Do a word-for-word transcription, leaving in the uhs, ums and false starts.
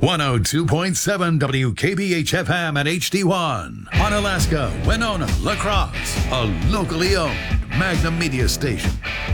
one oh two point seven W K B H F M at H D one. Onalaska, Winona, La Crosse, a locally owned Magnum Media station.